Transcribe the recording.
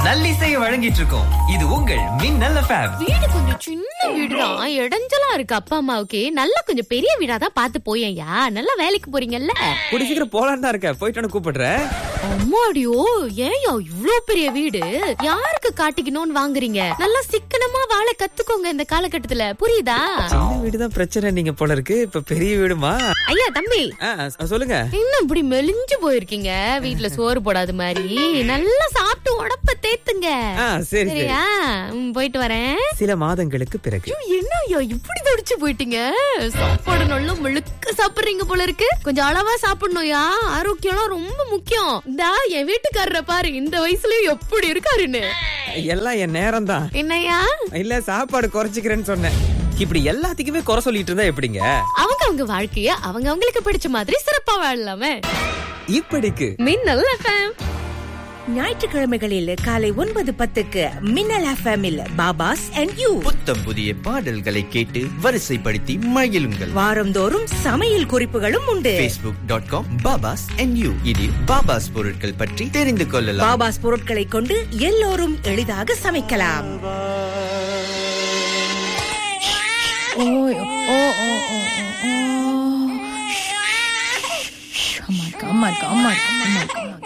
நல்லிசையை வழங்கிட்டு இருக்கோம். இது உங்கள் மின்னல் எஃப்எம். வீடு கொஞ்சம் சின்ன வீடுதான், இடைஞ்சலா இருக்கு. அப்பா அம்மாவுக்கு நல்லா கொஞ்சம் பெரிய வீடா தான் பார்த்து போயேன்யா. நல்லா வேலைக்கு போறீங்கல்ல, கூடி சீக்கிரம் போலான்னு தான் இருக்க. போயிட்டு கூப்பிடுறேன். அம்மாடியோ, ஏன்யா இவ்ளோ பெரிய வீடு? யாருக்கு காட்டிக்கணும்னு வாங்குறீங்க? நல்லா சிக்கனமா வாழ கத்துக்கோங்க இந்த காலகட்டத்துல, புரியுதா? சின்ன வீடுதான் பிரச்சனை நீங்க போல இருக்கு. இப்ப பெரிய வீடுமா? ஐயா தம்பி, சொல்லுங்க. இன்னும் இப்படி மெலிஞ்சு போயிருக்கீங்க, வீட்டுல சோறு போடாத மாதிரி. நல்லா சாப்பிட்டு உடம்ப தேத்துங்க. சரி சரியா? போயிட்டு வரேன். சில மாதங்களுக்கு பிறகு. என்ன ஐயா இப்படி தடிச்சு போயிட்டீங்க? சாப்பாடு நல்லா முழுக்க சாப்பிடுறீங்க போல இருக்கு. கொஞ்சம் அளவா சாப்பிடணும்யா, ஆரோக்கியம் ரொம்ப முக்கியம். இந்தா என் வீட்டுக்காரரை பாரு, இந்த வயசுலயும் எப்படி இருக்காருன்னு. எல்லாம் என் நேரம் தான். என்னையா? இல்ல, சாப்பாடு குறைச்சிக்கிறேன்னு சொன்னேன். இப்படி எல்லாத்துக்குமே குறை சொல்லிட்டு இருந்தா எப்படிங்க? அவங்க வாழ்க்கைய அவங்களுக்கு பிடிச்ச மாதிரி சிறப்பா வாழலாமே. இப்படிக்கு மின்னல் எஃப்எம். ஞாயிற்றுக்கிழமைகளில் காலை 9:10 மின்னல் எஃப்எம்மில் பாபாஸ் அண்ட் யூ. புத்தம் புதிய பாடல்களை கேட்டு வரிசைப்படுத்தி மகிழுங்கள். வாரந்தோறும் சமையல் குறிப்புகளும் உண்டு. facebook.com babas and you. இதில் பாபாஸ் பொருட்கள் பற்றி தெரிந்து கொள்ளலாம். பாபாஸ் பொருட்களை கொண்டு எல்லோரும் எளிதாக சமைக்கலாம். Oh my god.